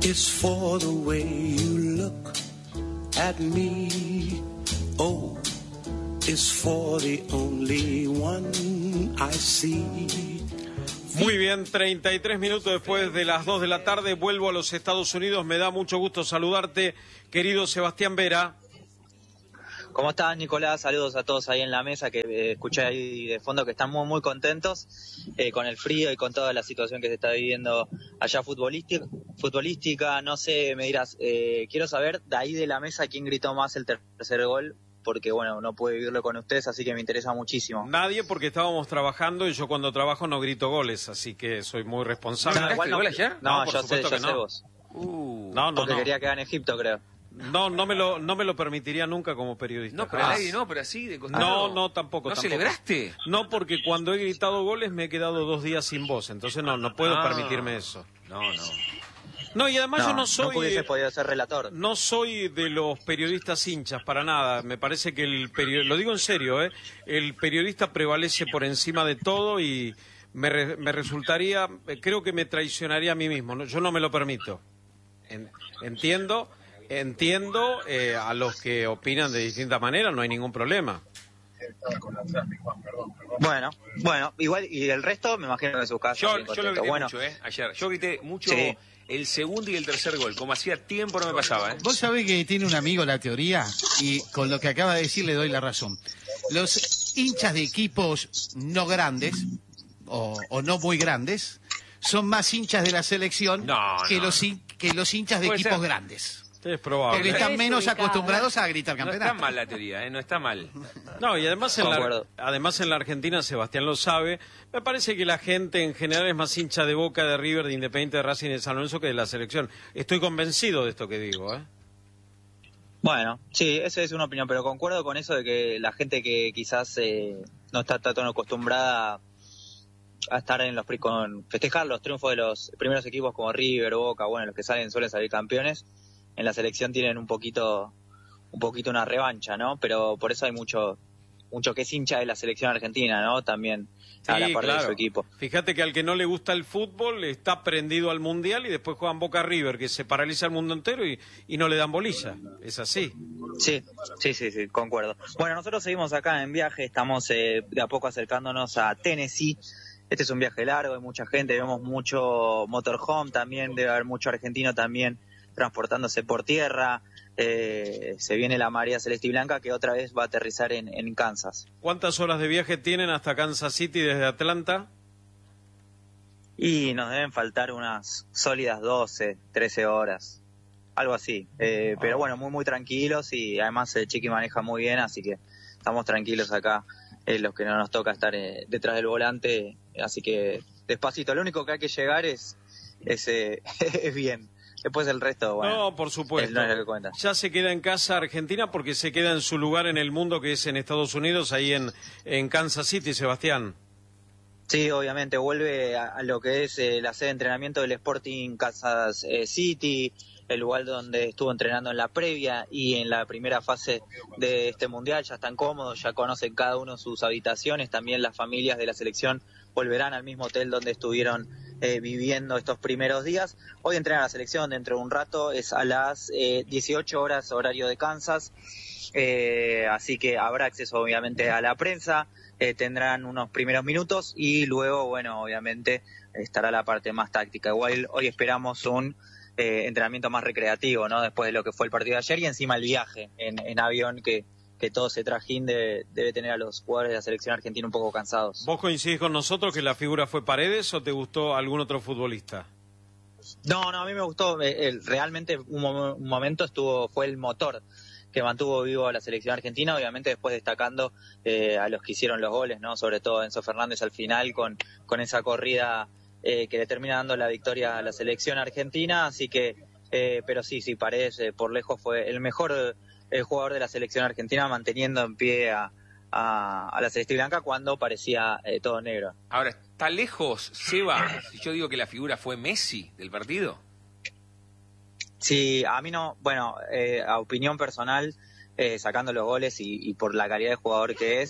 is for the way you look at me. O is for the only one I see. Muy bien, 33 minutos después de las 2 de la tarde, vuelvo a los Estados Unidos. Me da mucho gusto saludarte, querido Sebastián Vera. ¿Cómo estás, Nicolás? Saludos a todos ahí en la mesa, que escuché ahí de fondo que están muy, muy contentos con el frío y con toda la situación que se está viviendo allá futbolística. No sé, me dirás, quiero saber de ahí de la mesa quién gritó más el tercer gol, porque bueno, no pude vivirlo con ustedes, así que me interesa muchísimo. Nadie, porque estábamos trabajando y yo cuando trabajo no grito goles, así que soy muy responsable. ¿No gol ayer? No, por yo sé supuesto que no. vos. No, Porque quería quedar en Egipto, creo. No me lo permitiría nunca como periodista. No, pero nadie, no, pero así de No, tampoco. ¿No tampoco. celebraste? No, porque cuando he gritado goles me he quedado 2 días sin voz, entonces no puedo permitirme eso. No, y además yo no soy... No pudiese podido ser relator. No soy de los periodistas hinchas, para nada. Me parece que lo digo en serio, el periodista prevalece por encima de todo y me resultaría, creo que me traicionaría a mí mismo. ¿No? Yo no me lo permito. Entiendo a los que opinan de distinta manera, no hay ningún problema. Bueno, igual, y el resto me imagino que en su casa. Yo lo grité mucho, ayer. Yo grité mucho el segundo y el tercer gol, como hacía tiempo no me pasaba. Vos sabés que tiene un amigo la teoría, y con lo que acaba de decir le doy la razón. Los hinchas de equipos no grandes, o no muy grandes, son más hinchas de la selección que los hinchas de equipos grandes. Sí, es probable. Porque están menos acostumbrados a gritar campeonato. No está mal la teoría, no está mal. No, y además en la Argentina, Sebastián lo sabe, me parece que la gente en general es más hincha de Boca, de River, de Independiente, de Racing, de San Lorenzo que de la selección. Estoy convencido de esto que digo, Bueno, sí, esa es una opinión, pero concuerdo con eso de que la gente que quizás no está tan acostumbrada a estar con festejar los triunfos de los primeros equipos como River, Boca, bueno, los que suelen salir campeones, en la selección tienen un poquito una revancha, ¿no? Pero por eso hay mucho que es hincha de la selección argentina, ¿no? También a la par de su equipo. Fíjate que al que no le gusta el fútbol está prendido al Mundial y después juegan Boca River, que se paraliza el mundo entero y no le dan bolilla. Es así. Sí, concuerdo. Bueno, nosotros seguimos acá en viaje, estamos de a poco acercándonos a Tennessee. Este es un viaje largo, hay mucha gente, vemos mucho motorhome también, debe haber mucho argentino también transportándose por tierra. Se viene la Marea Celeste y Blanca, que otra vez va a aterrizar en Kansas. ¿Cuántas horas de viaje tienen hasta Kansas City desde Atlanta? Y nos deben faltar unas sólidas 12, 13 horas, algo así. Pero bueno, muy, muy tranquilos, y además el Chiqui maneja muy bien, así que estamos tranquilos acá, los que no nos toca estar detrás del volante, así que despacito. Lo único que hay que llegar es bien. Después el resto, bueno. No, por supuesto. No es lo que cuenta. Ya se queda en casa Argentina porque se queda en su lugar en el mundo, que es en Estados Unidos, ahí en Kansas City, Sebastián. Sí, obviamente, vuelve a lo que es la sede de entrenamiento del Sporting Kansas City, el lugar donde estuvo entrenando en la previa y en la primera fase de este mundial. Ya están cómodos, ya conocen cada uno sus habitaciones. También las familias de la selección volverán al mismo hotel donde estuvieron viviendo estos primeros días. Hoy entrena la selección, dentro de un rato es a las 18 horas horario de Kansas, así que habrá acceso obviamente a la prensa, tendrán unos primeros minutos y luego, bueno, obviamente estará la parte más táctica. Igual hoy esperamos un entrenamiento más recreativo, ¿no? Después de lo que fue el partido de ayer, y encima el viaje en avión que todo ese trajín debe tener a los jugadores de la selección argentina un poco cansados. ¿Vos coincidís con nosotros que la figura fue Paredes o te gustó algún otro futbolista? No, a mí me gustó, realmente un momento fue el motor que mantuvo vivo a la selección argentina, obviamente después destacando a los que hicieron los goles, ¿no? Sobre todo Enzo Fernández al final con esa corrida que le termina dando la victoria a la selección argentina, así que, pero sí, Paredes por lejos fue el mejor jugador de la selección argentina, manteniendo en pie a la Celeste y Blanca cuando parecía todo negro. Ahora, ¿está lejos, Seba, si yo digo que la figura fue Messi del partido? Sí, a mí no, bueno, a opinión personal, sacando los goles y por la calidad de jugador que es,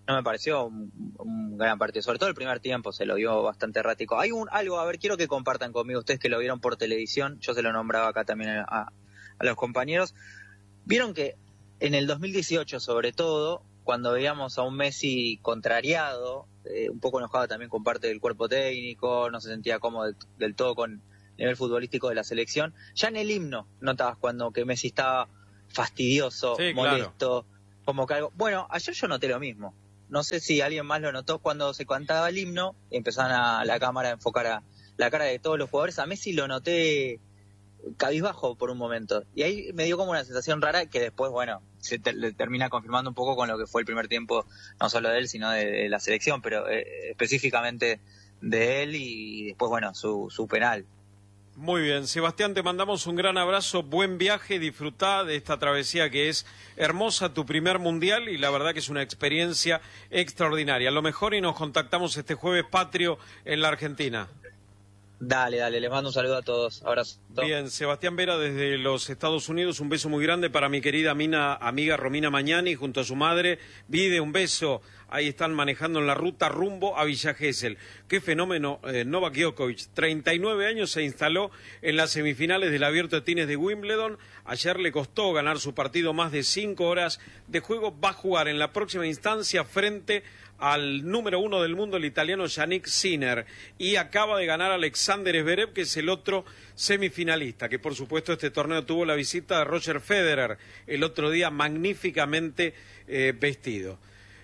no me pareció un gran partido. Sobre todo el primer tiempo se lo vio bastante errático. Hay algo, a ver, quiero que compartan conmigo ustedes que lo vieron por televisión. Yo se lo nombraba acá también a los compañeros. Vieron que en el 2018, sobre todo, cuando veíamos a un Messi contrariado, un poco enojado también con parte del cuerpo técnico, no se sentía cómodo del todo con el nivel futbolístico de la selección, ya en el himno notabas cuando que Messi estaba fastidioso, sí, molesto, como que algo... Bueno, ayer yo noté lo mismo. No sé si alguien más lo notó cuando se cantaba el himno, y empezaban a la cámara a enfocar a la cara de todos los jugadores. A Messi lo noté cabizbajo por un momento, y ahí me dio como una sensación rara que después, bueno, le termina confirmando un poco con lo que fue el primer tiempo, no solo de él, sino de la selección, pero específicamente de él, y después, bueno, su penal. Muy bien, Sebastián, te mandamos un gran abrazo, buen viaje, disfrutá de esta travesía que es hermosa, tu primer mundial, y la verdad que es una experiencia extraordinaria. Lo mejor, y nos contactamos este jueves patrio en la Argentina. Dale, les mando un saludo a todos. Abrazo. Bien, Sebastián Vera desde los Estados Unidos, un beso muy grande para mi querida amiga Romina Mañani junto a su madre. Vide, un beso. Ahí están manejando en la ruta rumbo a Villa Gesell. Qué fenómeno, Novak Djokovic, 39 años, se instaló en las semifinales del Abierto de Tenis de Wimbledon. Ayer le costó ganar su partido, más de 5 horas de juego. Va a jugar en la próxima instancia frente al número 1 del mundo, el italiano Yannick Sinner, y acaba de ganar Alexander Zverev, que es el otro semifinalista, que por supuesto este torneo tuvo la visita de Roger Federer el otro día, magníficamente vestido.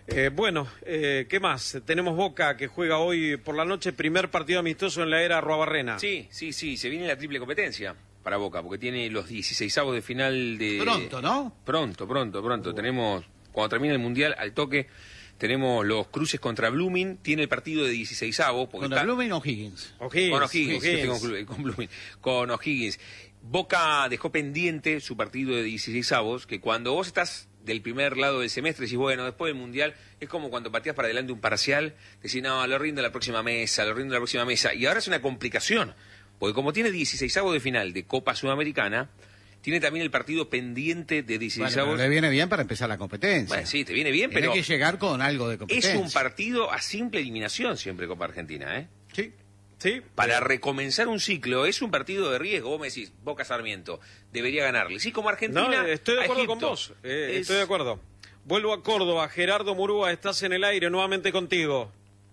¿Qué más? Tenemos Boca, que juega hoy por la noche, primer partido amistoso en la era Arruabarrena. Sí, se viene la triple competencia para Boca, porque tiene los 16avos de final de... Pronto, ¿no? Pronto. Tenemos, cuando termine el Mundial, al toque, tenemos los cruces contra Blooming, tiene el partido de 16avos. ¿Contra Blooming o Higgins? Con Blooming, con O'Higgins. Boca dejó pendiente su partido de 16avos, que cuando vos estás del primer lado del semestre decís, bueno, después del Mundial, es como cuando pateás para adelante un parcial, decís, no, lo rindo a la próxima mesa, y ahora es una complicación, porque como tiene 16avos de final de Copa Sudamericana, tiene también el partido pendiente de 16avos. Bueno, le viene bien para empezar la competencia. Bueno, sí, te viene bien, pero... Tiene que llegar con algo de competencia. Es un partido a simple eliminación siempre Copa Argentina, ¿eh? Sí. Para recomenzar un ciclo, es un partido de riesgo. Vos me decís, Boca Sarmiento, debería ganarle. Sí, como Argentina. No, estoy de acuerdo Egipto. con vos. Estoy de acuerdo. Vuelvo a Córdoba. Gerardo Murúa, estás en el aire, nuevamente contigo.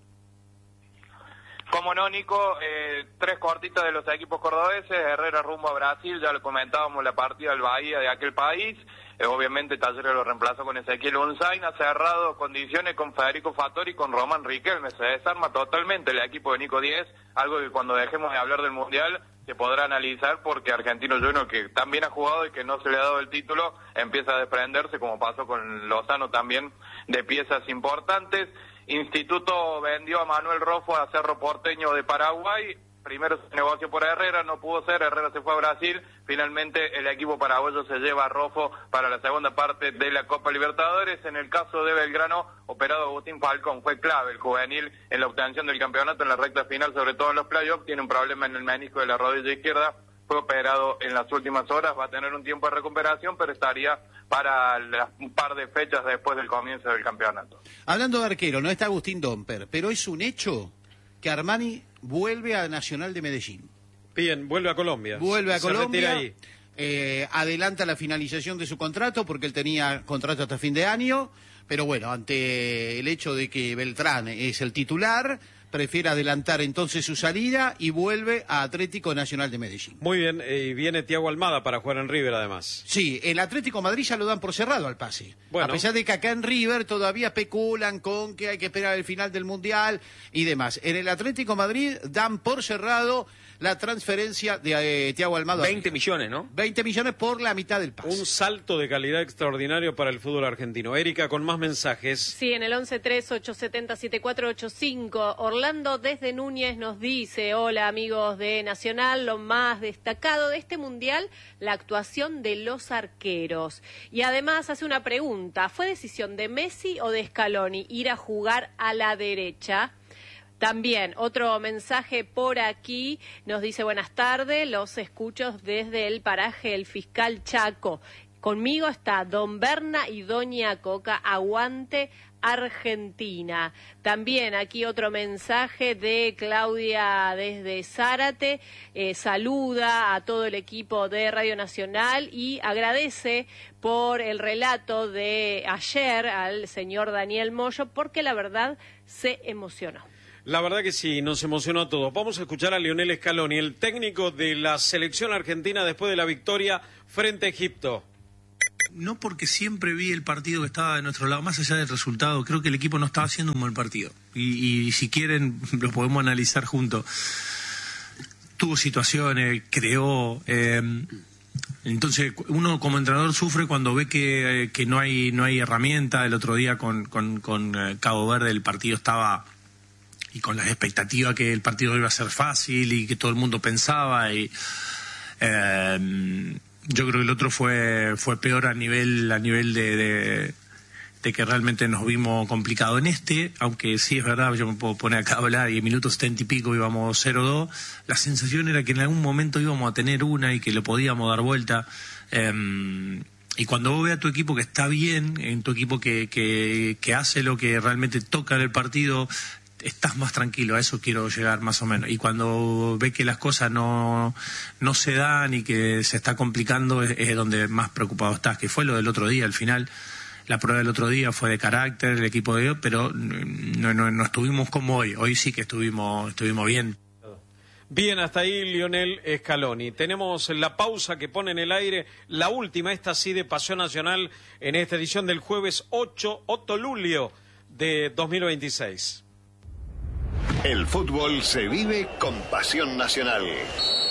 Como no, Nico, 3 cortitas de los equipos cordobeses. Herrera rumbo a Brasil, ya lo comentábamos, la partida del Bahía de aquel país. Obviamente Talleres lo reemplazó con Ezequiel Unzain, ha cerrado condiciones con Federico Fattori y con Román Riquelme. Se desarma totalmente el equipo de Nico 10, algo que cuando dejemos de hablar del Mundial se podrá analizar, porque Argentino Junior, que también ha jugado y que no se le ha dado el título, empieza a desprenderse, como pasó con Lozano también, de piezas importantes. Instituto vendió a Manuel Rofo a Cerro Porteño de Paraguay. Primero se negoció por Herrera, no pudo ser, Herrera se fue a Brasil. Finalmente el equipo paraguayo se lleva a Rofo para la segunda parte de la Copa Libertadores. En el caso de Belgrano, operado Agustín Falcón, fue clave el juvenil en la obtención del campeonato en la recta final, sobre todo en los playoffs. Tiene un problema en el menisco de la rodilla izquierda, fue operado en las últimas horas, va a tener un tiempo de recuperación, pero estaría para un par de fechas después del comienzo del campeonato. Hablando de arquero, no está Agustín Domper, pero es un hecho que Armani vuelve a Nacional de Medellín. Bien, vuelve a Colombia. Vuelve a Colombia. Ahí. Adelanta la finalización de su contrato, porque él tenía contrato hasta fin de año, pero bueno, ante el hecho de que Beltrán es el titular, prefiere adelantar entonces su salida y vuelve a Atlético Nacional de Medellín. Muy bien, y viene Thiago Almada para jugar en River además. Sí, el Atlético Madrid ya lo dan por cerrado al pase. Bueno. A pesar de que acá en River todavía especulan con que hay que esperar el final del Mundial y demás. En el Atlético Madrid dan por cerrado la transferencia de Thiago Almada. 20 millones, ¿no? 20 millones por la mitad del pase. Un salto de calidad extraordinario para el fútbol argentino. Erika, con más mensajes. Sí, en el 11-3-870-7485. Orlando desde Núñez nos dice: hola amigos de Nacional, lo más destacado de este Mundial, la actuación de los arqueros. Y además hace una pregunta: ¿fue decisión de Messi o de Scaloni ir a jugar a la derecha? También otro mensaje por aquí nos dice: buenas tardes, los escucho desde el paraje El Fiscal Chaco. Conmigo está Don Berna y Doña Coca, aguante Argentina. También aquí otro mensaje de Claudia desde Zárate, saluda a todo el equipo de Radio Nacional y agradece por el relato de ayer al señor Daniel Moyo, porque la verdad se emocionó. La verdad que sí, nos emocionó a todos. Vamos a escuchar a Lionel Scaloni, el técnico de la selección argentina después de la victoria frente a Egipto. No, porque siempre vi el partido que estaba de nuestro lado, más allá del resultado, creo que el equipo no estaba haciendo un buen partido. Y si quieren, lo podemos analizar juntos. Tuvo situaciones, creó... entonces, uno como entrenador sufre cuando ve que no hay herramienta. El otro día con Cabo Verde el partido estaba... y con las expectativas que el partido iba a ser fácil y que todo el mundo pensaba y... yo creo que el otro fue peor a nivel de que realmente nos vimos complicado en este, aunque sí es verdad, yo me puedo poner acá a hablar y en minutos 70 y pico íbamos 0-2, la sensación era que en algún momento íbamos a tener una y que le podíamos dar vuelta, y cuando vos ves a tu equipo que está bien, en tu equipo que hace lo que realmente toca en el partido, estás más tranquilo, a eso quiero llegar más o menos. Y cuando ves que las cosas no se dan y que se está complicando, es donde más preocupado estás, que fue lo del otro día, al final. La prueba del otro día fue de carácter, el equipo de hoy, pero no estuvimos como hoy sí que estuvimos bien. Bien, hasta ahí Lionel Scaloni. Tenemos la pausa que pone en el aire, la última, esta sí de Pasión Nacional, en esta edición del jueves 8 julio de 2026. El fútbol se vive con Pasión Nacional.